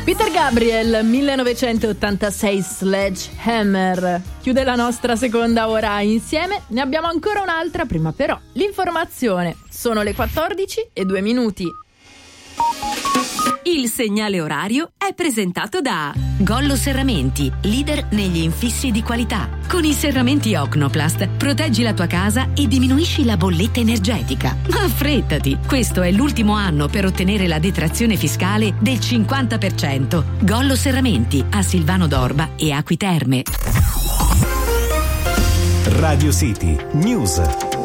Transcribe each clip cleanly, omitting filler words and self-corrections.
Peter Gabriel, 1986, Sledgehammer. Chiude la nostra seconda ora insieme. Ne abbiamo ancora un'altra, prima però l'informazione. Sono le 14:02. Il segnale orario è presentato da Gollo Serramenti, leader negli infissi di qualità. Con i serramenti Ocnoplast proteggi la tua casa e diminuisci la bolletta energetica. Ma affrettati, questo è l'ultimo anno per ottenere la detrazione fiscale del 50%. Gollo Serramenti a Silvano d'Orba e Acqui Terme. Radio City News.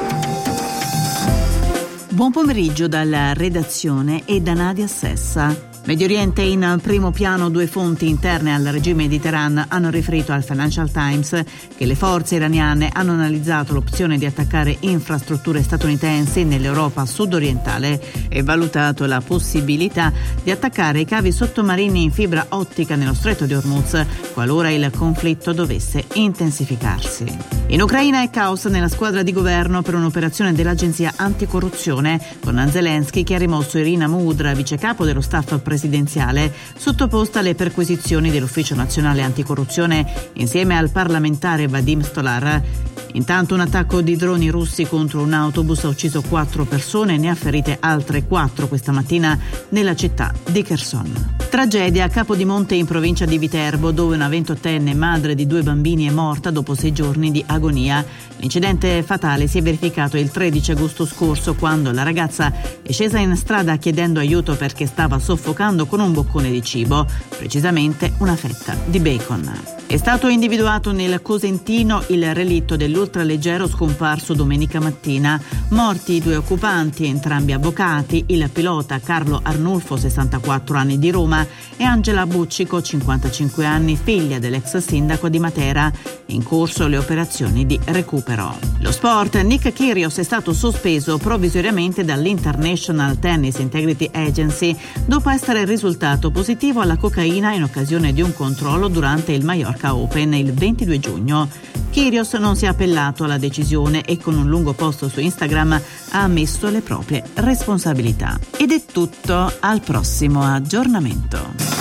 Buon pomeriggio dalla redazione e da Nadia Sessa. Medio Oriente in primo piano. Due fonti interne al regime di Teheran hanno riferito al Financial Times che le forze iraniane hanno analizzato l'opzione di attaccare infrastrutture statunitensi nell'Europa sudorientale e valutato la possibilità di attaccare i cavi sottomarini in fibra ottica nello stretto di Hormuz qualora il conflitto dovesse intensificarsi. In Ucraina è caos nella squadra di governo per un'operazione dell'agenzia anticorruzione con Zelensky che ha rimosso Irina Mudra, vicecapo dello staff presidenziale, sottoposta alle perquisizioni dell'Ufficio Nazionale Anticorruzione insieme al parlamentare Vadim Stolar. Intanto un attacco di droni russi contro un autobus ha ucciso 4 persone e ne ha ferite altre 4 questa mattina nella città di Kherson. Tragedia a Capodimonte in provincia di Viterbo, dove una 28enne madre di 2 bambini è morta dopo 6 giorni di agonia. L'incidente fatale si è verificato il 13 agosto scorso quando la ragazza è scesa in strada chiedendo aiuto perché stava soffocando con un boccone di cibo, precisamente una fetta di bacon. È stato individuato nel Cosentino il relitto dell'ultraleggero scomparso domenica mattina. Morti i 2 occupanti, entrambi avvocati, il pilota Carlo Arnulfo, 64 anni, di Roma, e Angela Buccico, 55 anni, figlia dell'ex sindaco di Matera. In corso le operazioni di recupero. Lo sport, Nick Kyrgios è stato sospeso provvisoriamente dall'International Tennis Integrity Agency dopo essere risultato positivo alla cocaina in occasione di un controllo durante il Mallorca Open il 22 giugno. Kyrgios non si è appellato alla decisione e con un lungo post su Instagram ha ammesso le proprie responsabilità. Ed è tutto, al prossimo aggiornamento.